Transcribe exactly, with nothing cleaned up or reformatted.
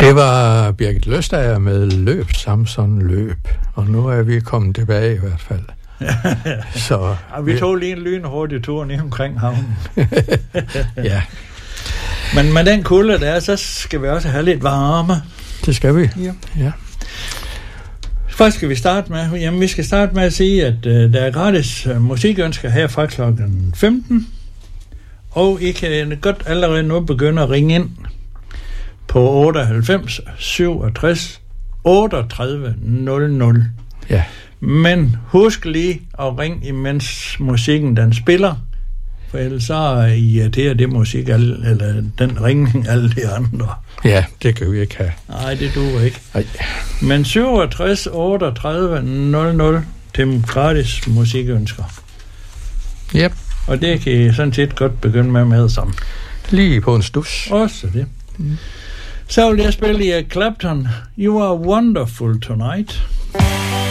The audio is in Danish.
Det var Birgit Løstager med Løb, Samson, løb. Og nu er vi kommet tilbage i hvert fald. Så, ja, vi tog lige en lynhurtig tur ned omkring havnen. Ja. Men med den kulde der, så skal vi også have lidt varme. Det skal vi. Ja. Ja. Først skal vi starte med, jamen vi skal starte med at sige, at uh, der er gratis uh, musikønsker her fra klokken femten. Og I kan godt allerede nu begynde at ringe ind på otteoghalvfems syvogtres otteogtredive nul nul. Ja. Men husk lige at ringe, imens musikken den spiller, for ellers så irriterer det musik, alle, eller den ringning alle de andre. Ja, det kan vi ikke have. Nej, det duer ikke. Ej. Men syvogtres otteogtredive nul nul til gratis musikønsker. Yep. Og det kan I sådan set godt begynde med med sammen. Lige på en stus. Også det. Mm. Så vil jeg spille i Clapton. You are wonderful tonight.